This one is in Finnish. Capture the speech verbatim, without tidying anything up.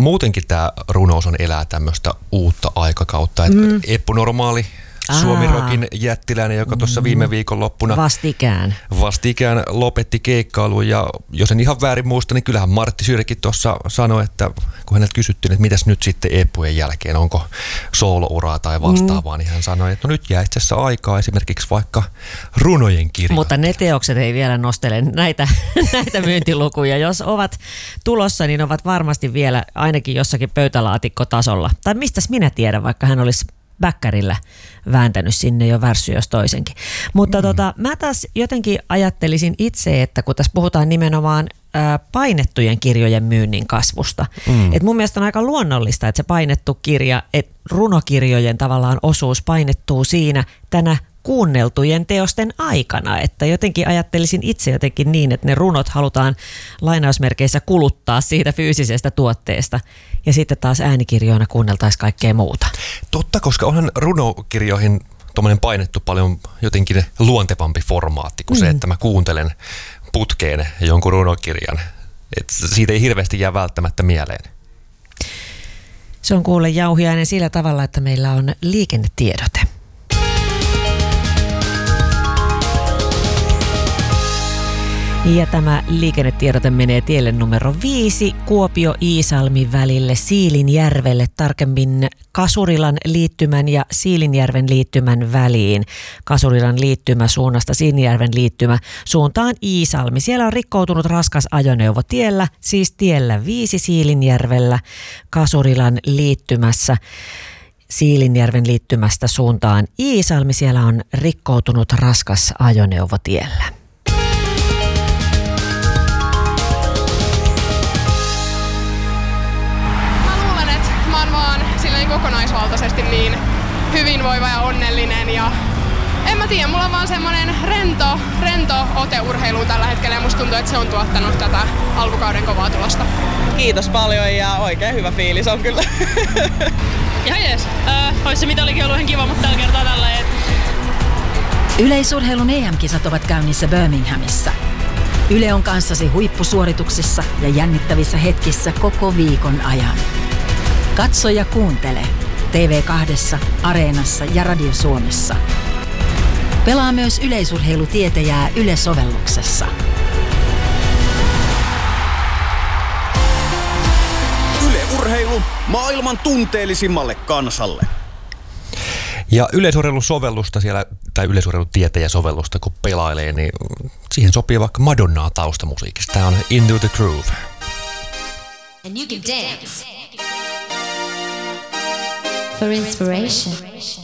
muutenkin tämä runous on elää tämmöistä uutta aikakautta. Mm. Eppu Normaali, Suomi Rockin jättiläinen, joka tuossa viime viikonloppuna vastikään. vastikään lopetti keikkailun. Ja jos en ihan väärin muista, niin kyllähän Martti Syrjäkin tuossa sanoi, että kun häneltä kysyttiin, että mitäs nyt sitten Eppujen jälkeen, onko soolouraa tai vastaavaa, mm. niin hän sanoi, että no nyt jää itse asiassa aikaa esimerkiksi vaikka runojen kirjoittaa. Mutta ne teokset ei vielä nostele näitä, näitä myyntilukuja. Jos ovat tulossa, niin ovat varmasti vielä ainakin jossakin pöytälaatikkotasolla. Tai mistäs minä tiedän, vaikka hän olisi bäkkärillä vääntänyt sinne jo värssy jos toisenkin. Mutta mm. tota, mä taas jotenkin ajattelisin itse, että kun tässä puhutaan nimenomaan ää, painettujen kirjojen myynnin kasvusta, mm. että mun mielestä on aika luonnollista, että se painettu kirja, että runokirjojen tavallaan osuus painettuu siinä tänä kuunneltujen teosten aikana, että jotenkin ajattelisin itse jotenkin niin, että ne runot halutaan lainausmerkeissä kuluttaa siitä fyysisestä tuotteesta ja sitten taas äänikirjoina kuunneltaisiin kaikkea muuta. Totta, koska onhan runokirjoihin tuommoinen painettu paljon jotenkin luontevampi formaatti kuin mm. se, että mä kuuntelen putkeen jonkun runokirjan. Et siitä ei hirveästi jää välttämättä mieleen. Se on kuule Jauhiainen sillä tavalla, että meillä on liikennetiedote. Ja tämä liikennetiedote menee tielle numero viisi Kuopio-Iisalmi välille Siilinjärvelle, tarkemmin Kasurilan liittymän ja Siilinjärven liittymän väliin. Kasurilan liittymä suunnasta Siilinjärven liittymä suuntaan Iisalmi. Siellä on rikkoutunut raskas ajoneuvo tiellä, siis tiellä viisi Siilinjärvellä Kasurilan liittymässä. Siilinjärven liittymästä suuntaan Iisalmi. Siellä on rikkoutunut raskas ajoneuvo tiellä. Kokonaisvaltaisesti niin hyvinvoiva ja onnellinen ja en mä tiedä, mulla on vaan semmonen rento, rento ote urheiluun tällä hetkellä ja musta tuntuu, että se on tuottanut tätä alkukauden kovaa tulosta. Kiitos paljon ja oikein hyvä fiilis on kyllä. Ihan jees. Äh, ois se mitä olikin ollut ihan kiva, mutta tällä kertaa tällä et... Yleisurheilun E M-kisat ovat käynnissä Birminghamissa. Yle on kanssasi huippusuorituksissa ja jännittävissä hetkissä koko viikon ajan. Katso ja kuuntele T V kaksi, Areenassa ja Radio Suomessa. Pelaa myös yleisurheilutietäjää Yle-sovelluksessa. Yle Urheilu maailman tunteellisimmalle kansalle. Ja yleisurheilusovellusta siellä, tai yleisurheilutietäjäsovellusta kun pelailee, niin siihen sopii vaikka Madonnaa taustamusiikista. Tämä on Into the Groove. And you can dance for inspiration.